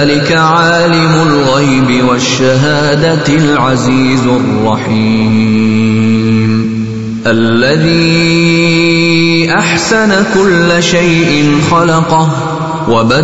ذلك عالم الغيب والشهادة العزيز الرحيم الذي أحسن كل شيء خلقه